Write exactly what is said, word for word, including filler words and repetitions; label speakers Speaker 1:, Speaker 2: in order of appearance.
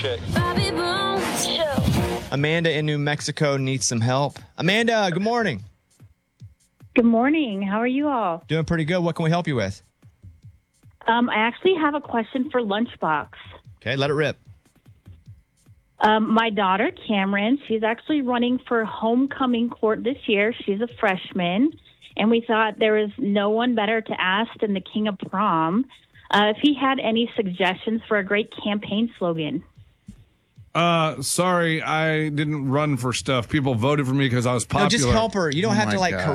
Speaker 1: chick.
Speaker 2: Bobby Bones Show.
Speaker 3: Amanda in New Mexico needs some help. Amanda, good morning.
Speaker 4: Good morning. How are you all?
Speaker 3: Doing pretty good. What can we help you with?
Speaker 4: Um, I actually have a question for Lunchbox.
Speaker 3: Okay, let it rip.
Speaker 4: Um, my daughter, Cameron, she's actually running for homecoming court this year. She's a freshman, and we thought there was no one better to ask than the king of prom uh, if he had any suggestions for a great campaign slogan.
Speaker 5: Uh, sorry, I didn't run for stuff. People voted for me because I was popular.
Speaker 3: No, just help her. You don't
Speaker 6: Oh
Speaker 3: have to
Speaker 6: my
Speaker 3: like
Speaker 6: God.